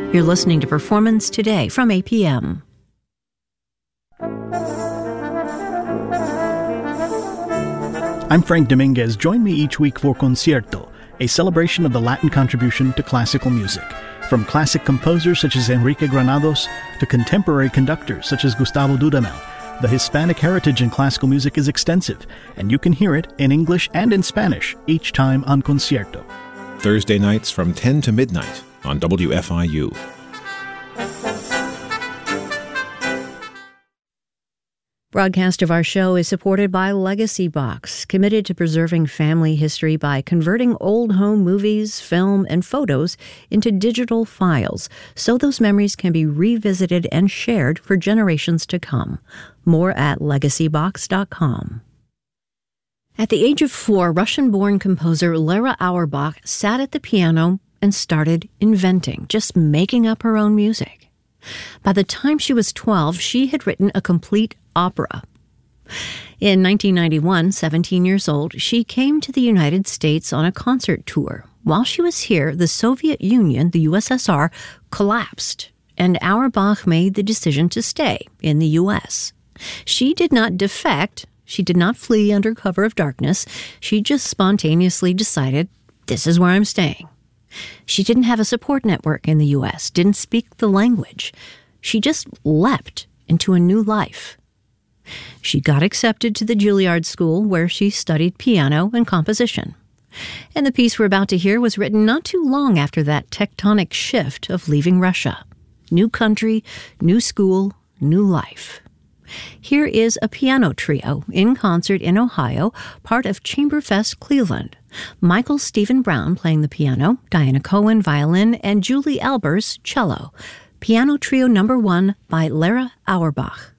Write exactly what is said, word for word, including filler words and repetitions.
You're listening to Performance Today from A P M. I'm Frank Dominguez. Join me each week for Concierto, a celebration of the Latin contribution to classical music. From classic composers such as Enrique Granados to contemporary conductors such as Gustavo Dudamel, the Hispanic heritage in classical music is extensive, and you can hear it in English and in Spanish each time on Concierto. Thursday nights from ten to midnight on W F I U. Broadcast of our show is supported by Legacy Box, committed to preserving family history by converting old home movies, film, and photos into digital files so those memories can be revisited and shared for generations to come. More at legacy box dot com. At the age of four, Russian-born composer Lera Auerbach sat at the piano and started inventing, just making up her own music. By the time she was twelve, she had written a complete opera. In nineteen ninety-one, seventeen years old, she came to the United States on a concert tour. While she was here, the Soviet Union, the U S S R, collapsed, and Auerbach made the decision to stay in the U S. She did not defect. She did not flee under cover of darkness. She just spontaneously decided, this is where I'm staying. She didn't have a support network in the U S, didn't speak the language. She just leapt into a new life. She got accepted to the Juilliard School, where she studied piano and composition. And the piece we're about to hear was written not too long after that tectonic shift of leaving Russia. New country, new school, new life. Here is a piano trio in concert in Ohio, part of Chamberfest Cleveland. Michael Stephen Brown playing the piano, Diana Cohen violin, and Julie Albers cello. Piano trio number one by Lera Auerbach.